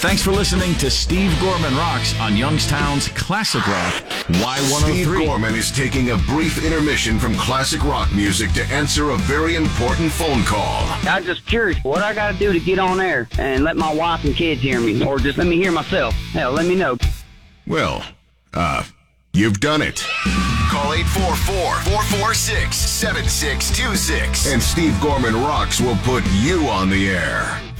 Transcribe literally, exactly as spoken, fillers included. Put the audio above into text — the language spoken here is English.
Thanks for listening to Steve Gorman Rocks on Youngstown's Classic Rock Y one oh three. Steve Gorman is taking a brief intermission from classic rock music to answer a very important phone call. I'm just curious what I got to do to get on air and let my wife and kids hear me, or just let me hear myself. Hell, let me know. Well, uh, you've done it. Call eight four four, four four six, seven six two six. And Steve Gorman Rocks will put you on the air.